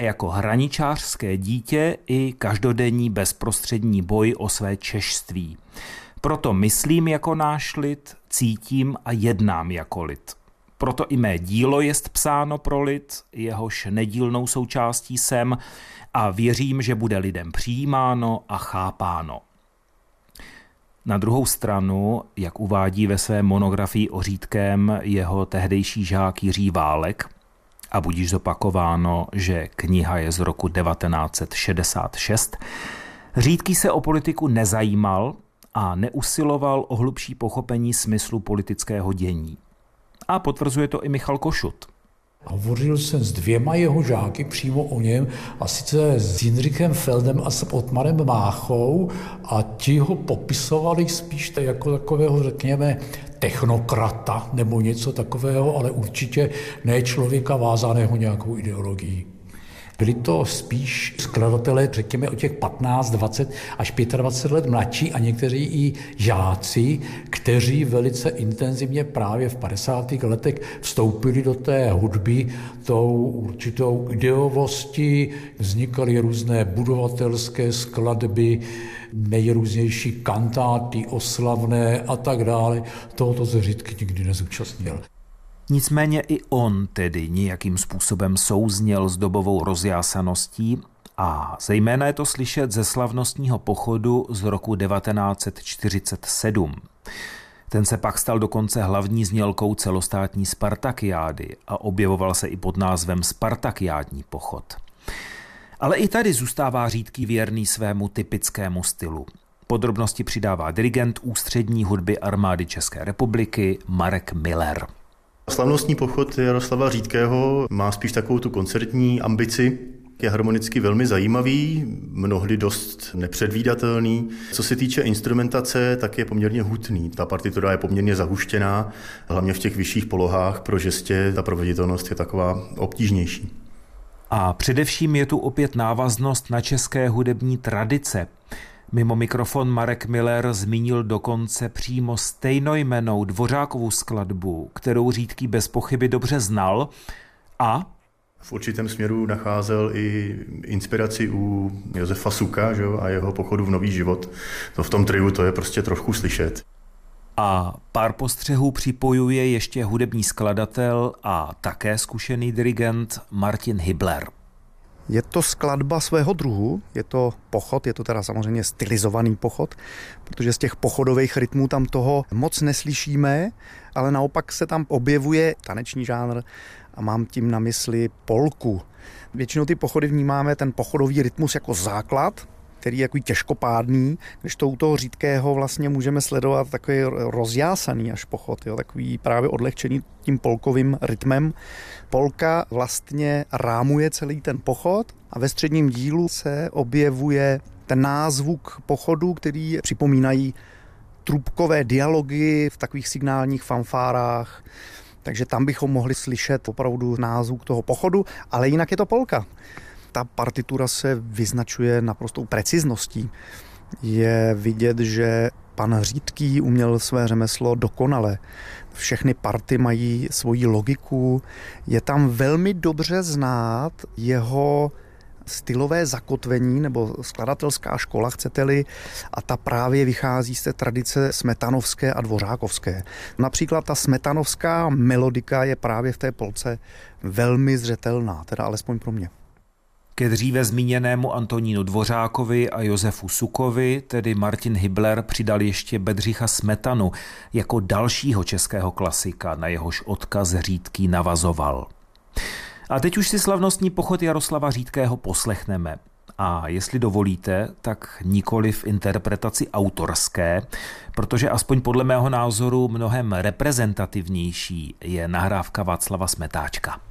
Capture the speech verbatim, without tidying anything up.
jako hraničářské dítě i každodenní bezprostřední boj o své češství. Proto myslím jako náš lid, cítím a jednám jako lid. Proto i mé dílo jest psáno pro lid, jehož nedílnou součástí jsem a věřím, že bude lidem přijímáno a chápáno. Na druhou stranu, jak uvádí ve své monografii o Řídkém jeho tehdejší žák Jiří Válek, a budíž zopakováno, že kniha je z roku devatenáct set šedesát šest, Řídký se o politiku nezajímal a neusiloval o hlubší pochopení smyslu politického dění. A potvrzuje to i Michal Košut. Hovořil jsem s dvěma jeho žáky přímo o něm, a sice s Jindřichem Feldem a s Ottmarem Máchou, a ti ho popisovali spíš jako takového, řekněme, technokrata nebo něco takového, ale určitě ne člověka vázaného nějakou ideologií. Byli to spíš skladatelé, řekněme, o těch patnáct, dvacet až dvacet pět let mladší a někteří i žáci, kteří velice intenzivně právě v padesátých letech vstoupili do té hudby tou určitou ideovostí. Vznikaly různé budovatelské skladby, nejrůznější kantáty oslavné a tak dále. Tohoto se Řídký nikdy nezúčastnil. Nicméně i on tedy nějakým způsobem souzněl s dobovou rozjásaností a zejména je to slyšet ze slavnostního pochodu z roku devatenáct set čtyřicet sedm. Ten se pak stal dokonce hlavní znělkou celostátní Spartakiády a objevoval se i pod názvem Spartakiádní pochod. Ale i tady zůstává Řídký věrný svému typickému stylu. Podrobnosti přidává dirigent ústřední hudby armády České republiky Marek Miller. Slavnostní pochod Jaroslava Řídkého má spíš takovou tu koncertní ambici. Je harmonicky velmi zajímavý, mnohdy dost nepředvídatelný. Co se týče instrumentace, tak je poměrně hutný. Ta partitura je poměrně zahuštěná, hlavně v těch vyšších polohách pro žestě ta proveditelnost je taková obtížnější. A především je tu opět návaznost na české hudební tradice. Mimo mikrofon Marek Miller zmínil dokonce přímo stejnojmennou Dvořákovu skladbu, kterou Řídký bez pochyby dobře znal a v určitém směru nacházel i inspiraci u Josefa Suka, že jo, a jeho pochodu v nový život. To v tom triu to je prostě trochu slyšet. A pár postřehů připojuje ještě hudební skladatel a také zkušený dirigent Martin Hibler. Je to skladba svého druhu, je to pochod, je to teda samozřejmě stylizovaný pochod, protože z těch pochodových rytmů tam toho moc neslyšíme, ale naopak se tam objevuje taneční žánr a mám tím na mysli polku. Většinou ty pochody vnímáme ten pochodový rytmus jako základ, který je takový těžkopádný, když to u toho Řídkého vlastně můžeme sledovat takový rozjásaný až pochod, jo, takový právě odlehčený tím polkovým rytmem. Polka vlastně rámuje celý ten pochod a ve středním dílu se objevuje ten názvuk pochodu, který připomínají trubkové dialogy v takových signálních fanfárách, takže tam bychom mohli slyšet opravdu názvuk toho pochodu, ale jinak je to polka. Ta partitura se vyznačuje naprostou precizností. Je vidět, že pan Řídký uměl své řemeslo dokonale. Všechny party mají svoji logiku. Je tam velmi dobře znát jeho stylové zakotvení nebo skladatelská škola, chcete-li, a ta právě vychází z té tradice smetanovské a dvořákovské. Například ta smetanovská melodika je právě v té polce velmi zřetelná, teda alespoň pro mě. Ke dříve zmíněnému Antonínu Dvořákovi a Josefu Sukovi, tedy Martin Hibler, přidal ještě Bedřicha Smetanu jako dalšího českého klasika, na jehož odkaz Řídký navazoval. A teď už si slavnostní pochod Jaroslava Řídkého poslechneme. A jestli dovolíte, tak nikoli v interpretaci autorské, protože aspoň podle mého názoru mnohem reprezentativnější je nahrávka Václava Smetáčka.